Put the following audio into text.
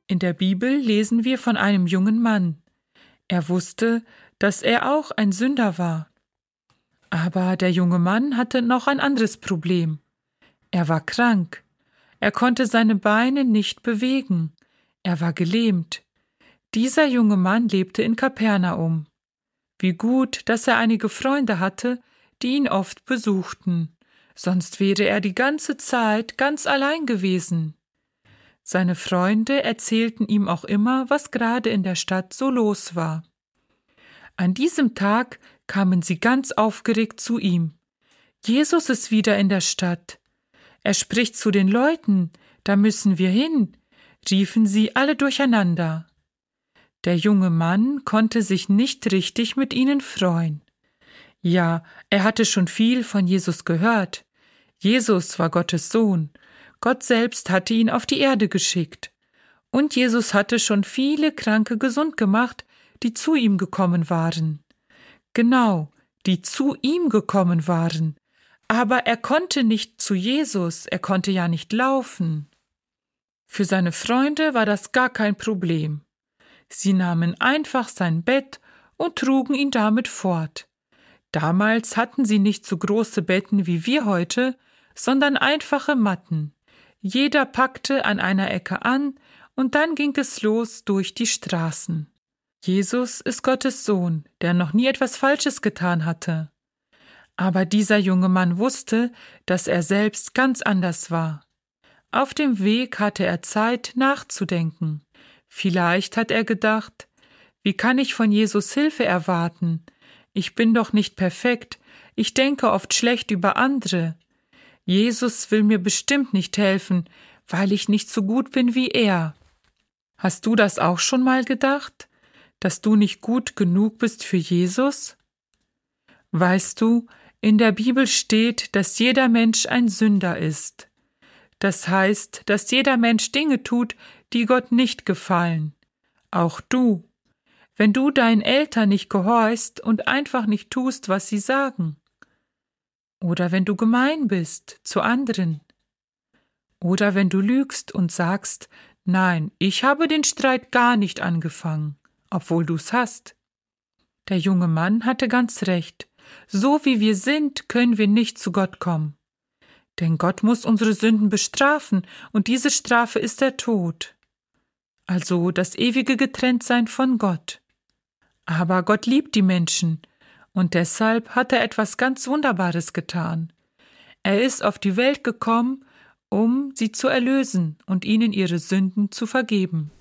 In der Bibel lesen wir von einem jungen Mann. Er wusste, dass er auch ein Sünder war. Aber der junge Mann hatte noch ein anderes Problem. Er war krank. Er konnte seine Beine nicht bewegen. Er war gelähmt. Dieser junge Mann lebte in Kapernaum. Wie gut, dass er einige Freunde hatte, die ihn oft besuchten. Sonst wäre er die ganze Zeit ganz allein gewesen. Seine Freunde erzählten ihm auch immer, was gerade in der Stadt so los war. An diesem Tag kamen sie ganz aufgeregt zu ihm. Jesus ist wieder in der Stadt. Er spricht zu den Leuten, da müssen wir hin, riefen sie alle durcheinander. Der junge Mann konnte sich nicht richtig mit ihnen freuen. Ja, er hatte schon viel von Jesus gehört. Jesus war Gottes Sohn. Gott selbst hatte ihn auf die Erde geschickt. Und Jesus hatte schon viele Kranke gesund gemacht, die zu ihm gekommen waren. Genau, die zu ihm gekommen waren. Aber er konnte nicht zu Jesus, er konnte ja nicht laufen. Für seine Freunde war das gar kein Problem. Sie nahmen einfach sein Bett und trugen ihn damit fort. Damals hatten sie nicht so große Betten wie wir heute, sondern einfache Matten. Jeder packte an einer Ecke an und dann ging es los durch die Straßen. Jesus ist Gottes Sohn, der noch nie etwas Falsches getan hatte. Aber dieser junge Mann wusste, dass er selbst ganz anders war. Auf dem Weg hatte er Zeit, nachzudenken. Vielleicht hat er gedacht, wie kann ich von Jesus Hilfe erwarten? Ich bin doch nicht perfekt, ich denke oft schlecht über andere. Jesus will mir bestimmt nicht helfen, weil ich nicht so gut bin wie er. Hast du das auch schon mal gedacht, dass du nicht gut genug bist für Jesus? Weißt du, in der Bibel steht, dass jeder Mensch ein Sünder ist. Das heißt, dass jeder Mensch Dinge tut, die Gott nicht gefallen. Auch du. Wenn du deinen Eltern nicht gehorchst und einfach nicht tust, was sie sagen. Oder wenn du gemein bist zu anderen. Oder wenn du lügst und sagst, nein, ich habe den Streit gar nicht angefangen, obwohl du's hast. Der junge Mann hatte ganz recht. So wie wir sind, können wir nicht zu Gott kommen. Denn Gott muss unsere Sünden bestrafen und diese Strafe ist der Tod. Also das ewige Getrenntsein von Gott. Aber Gott liebt die Menschen und deshalb hat er etwas ganz Wunderbares getan. Er ist auf die Welt gekommen, um sie zu erlösen und ihnen ihre Sünden zu vergeben.